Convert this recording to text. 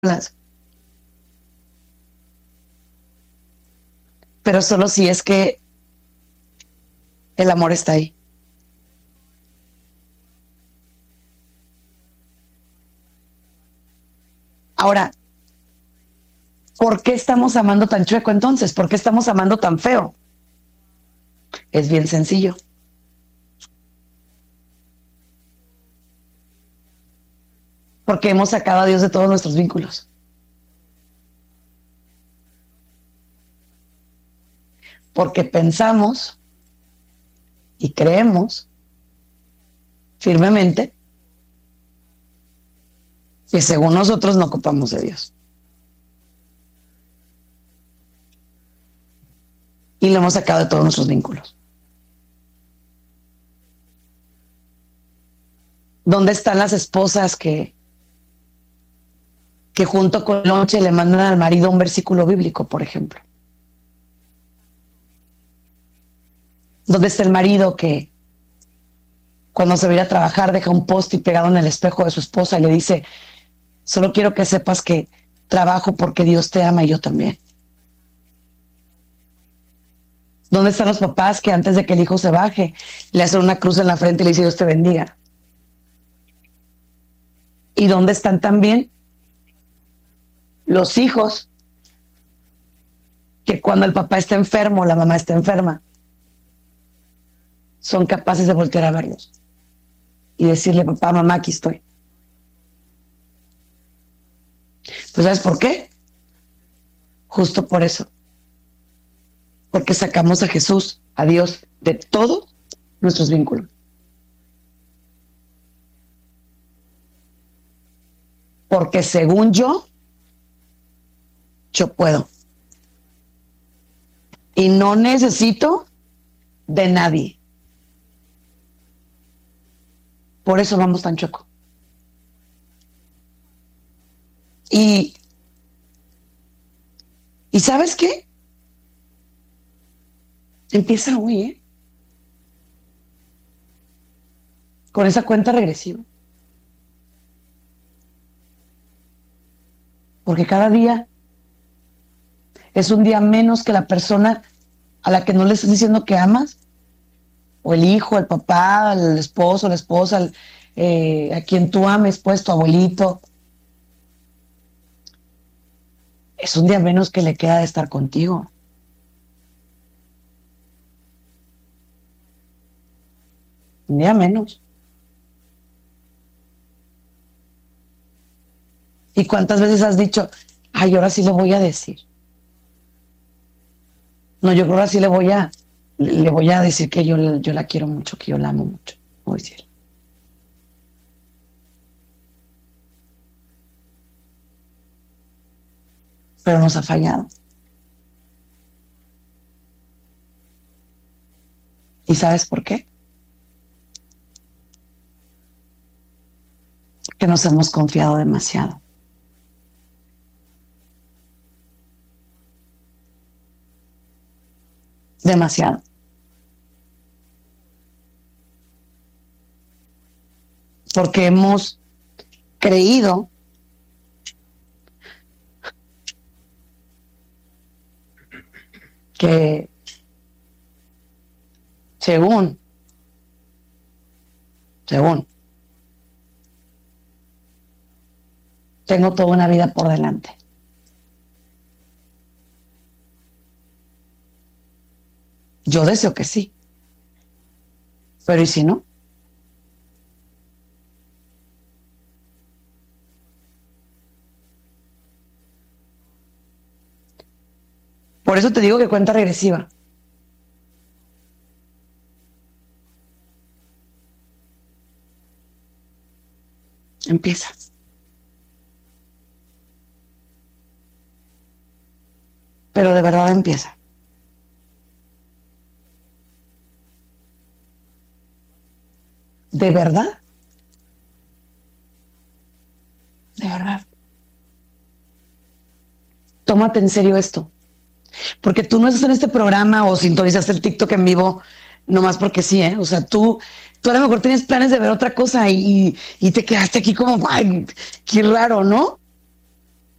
las- pero solo si es que el amor está ahí. Ahora, ¿por qué estamos amando tan chueco entonces? ¿Por qué estamos amando tan feo? Es bien sencillo. Porque hemos sacado a Dios de todos nuestros vínculos. Porque pensamos y creemos firmemente que según nosotros no ocupamos de Dios. Y lo hemos sacado de todos nuestros vínculos. ¿Dónde están las esposas que junto con la noche le mandan al marido un versículo bíblico, por ejemplo? ¿Dónde está el marido que cuando se va a ir a trabajar deja un post-it pegado en el espejo de su esposa y le dice: solo quiero que sepas que trabajo porque Dios te ama y yo también? ¿Dónde están los papás que antes de que el hijo se baje le hacen una cruz en la frente y le dicen: Dios te bendiga? ¿Y dónde están también los hijos que cuando el papá está enfermo, la mamá está enferma, son capaces de voltear a verlos y decirle: papá, mamá, aquí estoy? Pues ¿sabes por qué? Justo por eso. Porque sacamos a Jesús, a Dios, de todos nuestros vínculos. Porque según yo puedo. Y no necesito de nadie. Por eso vamos tan choco. Y ¿sabes qué? Empieza hoy, con esa cuenta regresiva. Porque cada día es un día menos que la persona a la que no le estás diciendo que amas, o el hijo, el papá, el esposo, la esposa, a quien tú ames, pues tu abuelito. Es un día menos que le queda de estar contigo. Un día menos. ¿Y cuántas veces has dicho: ay, ahora sí le voy a decir? No, yo creo que ahora sí le voy a decir que yo la quiero mucho, que yo la amo mucho. Voy a decir. Pero nos ha fallado. ¿Y sabes por qué? Que nos hemos confiado demasiado. Demasiado. Porque hemos creído que según tengo toda una vida por delante. Yo deseo que sí. Pero ¿y si no? Por eso te digo que cuenta regresiva. Empieza. Pero de verdad empieza. ¿De verdad? De verdad. Tómate en serio esto. Porque tú no estás en este programa o sintonizaste el TikTok en vivo nomás porque sí, ¿eh? O sea, tú a lo mejor tienes planes de ver otra cosa y te quedaste aquí como: ay, qué raro, ¿no?